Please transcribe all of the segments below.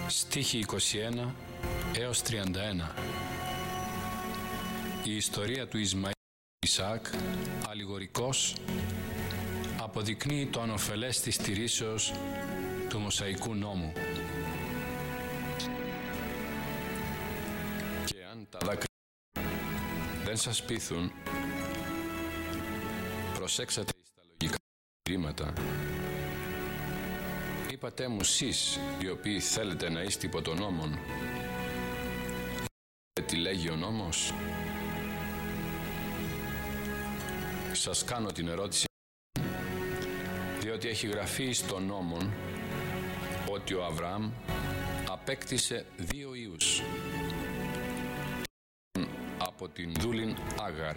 Στίχοι 21 έως 31. Η ιστορία του Ισαάκ, αλληγορικός, αποδεικνύει το ανωφελές της τηρήσεως του Μωσαϊκού νόμου. Και αν τα δάκρυα δεν σας πείθουν, προσέξατε εις τα λογικά επιχειρήματα. Είπατε μου σεις, οι οποίοι θέλετε να είστε υπό τον νόμον, τι λέγει ο νόμος? Σας κάνω την ερώτηση, διότι έχει γραφεί στον νόμον ότι ο Αβραάμ απέκτησε 2 ιούς από την δούλην Άγαρ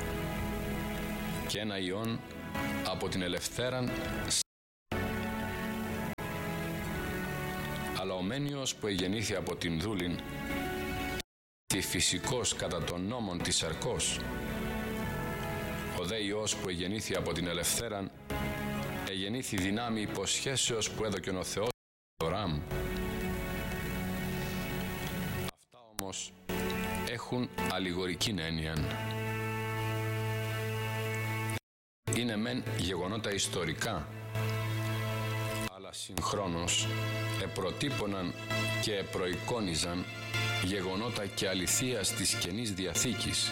και 1 ιόν από την ελευθέραν. Αλλά ο Μένιος που εγεννήθη από την δούλην τη φυσικός κατά τον νόμον της σαρκός, ο δε Υιός που εγεννήθη από την ελευθέραν εγεννήθη δυνάμει υποσχέσεως που έδωκεν ο Θεός του Αβραάμ. Αυτά όμως έχουν αλληγορική έννοια. Είναι μεν γεγονότα ιστορικά, αλλά συγχρόνως επροτύπωναν και προεικόνιζαν γεγονότα και αληθείας της Καινής Διαθήκης,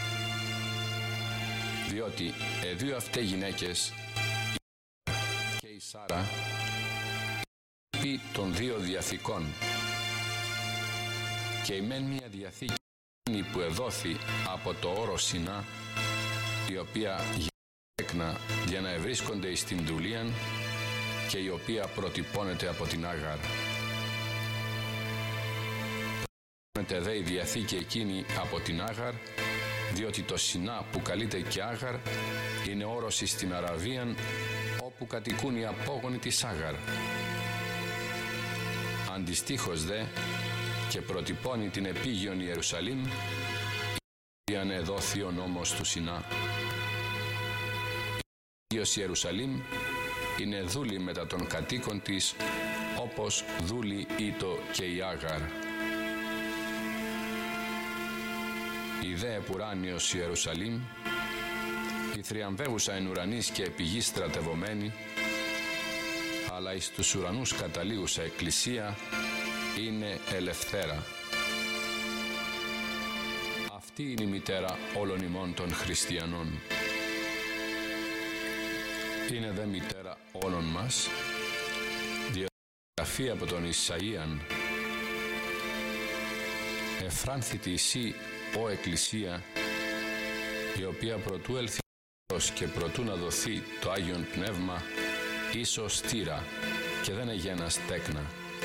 διότι δύο αυτές γυναίκες, και η Σάρα, πει των 2 διαθήκων, και η μεν μία διαθήκη που εδόθη από το όρο Σινά, η οποία τέκνα για να ευρίσκονται εις την δουλίαν, και η οποία προτυπώνεται από την Άγαρ. Προτυπώνεται δε η διαθήκη εκείνη από την Άγαρ, διότι το Σινά που καλείται και Άγαρ είναι όρος στην Αραβίαν, όπου κατοικούν οι απόγονοι της Άγαρ. Αντιστοίχως δε και προτυπώνει την επίγειον Ιερουσαλήμ, η οποία εδόθη ο νόμος του Σινά. Η Ιερουσαλήμ είναι δούλη μετά των κατοίκων της, όπως δούλη ήτο και η Άγαρ. Η δε επουράνιος Ιερουσαλήμ, η θριαμβεύουσα εν ουρανής και επί γης στρατευωμένη, αλλά εις τους ουρανούς καταλύουσα εκκλησία, είναι ελευθέρα. Αυτή είναι η μητέρα όλων ημών των χριστιανών. Είναι δε μητέρα όλων μας, διότι γραφεί από τον Ισαΐαν, «Εφράνθητη εσύ, ο Εκκλησία, η οποία προτού έλθει και προτού να δοθεί το Άγιον Πνεύμα, ίσως στήρα και δεν εγένας τέκνα.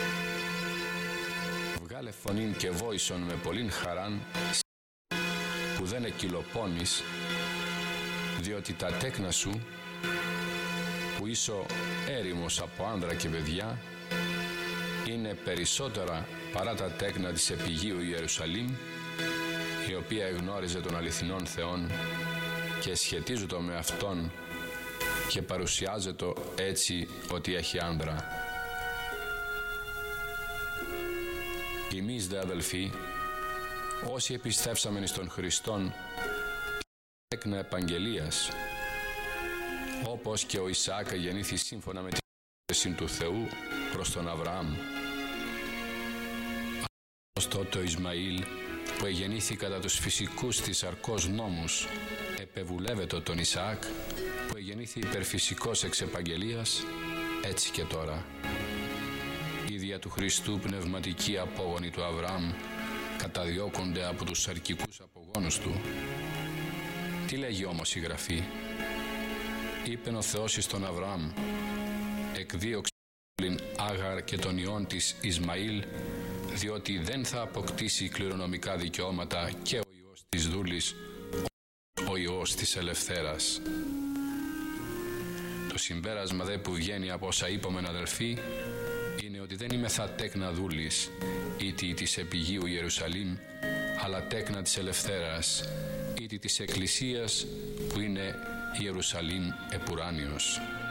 Βγάλε φωνήν και βόησον με πολλήν χαράν, που δεν εκκυλοπώνεις, διότι τα τέκνα σου, που είσαι έρημος από άνδρα και παιδιά, είναι περισσότερα παρά τα τέκνα της επιγείου Ιερουσαλήμ, η οποία εγνώριζε τον αληθινόν Θεόν και σχετίζεται με Αυτόν και παρουσιάζεται έτσι ότι έχει άνδρα. Εμείς δε αδελφοί, όσοι επιστέψαμεν στον Χριστόν, τέκνα επαγγελίας, όπως και ο Ισαάκ γεννήθη σύμφωνα με την θέση του Θεού προς τον Αβραάμ. Ως τότε ο Ισμαήλ, που εγεννήθη κατά τους φυσικούς της σαρκός νόμους, επεβουλεύεται τον Ισαάκ, που εγεννήθη υπερφυσικός εξ επαγγελίας, έτσι και τώρα. Οι δια του Χριστού πνευματικοί απόγονοι του Αβραάμ καταδιώκονται από τους σαρκικούς απογόνους του. Τι λέγει όμως η Γραφή? Είπεν ο Θεός εις τον Αβραάμ, εκδίωξε την Άγαρ και τον ιόν της Ισμαήλ, διότι δεν θα αποκτήσει κληρονομικά δικαιώματα και ο Υιός της δούλης, ο Υιός της ελευθέρας. Το συμπέρασμα δε που βγαίνει από όσα είπομεν αδελφοί, είναι ότι δεν είμαι θα τέκνα δούλης, ήτι της επιγείου Ιερουσαλήμ, αλλά τέκνα της ελευθέρας, ήτι της Εκκλησίας που είναι Ιερουσαλήμ επουράνιος.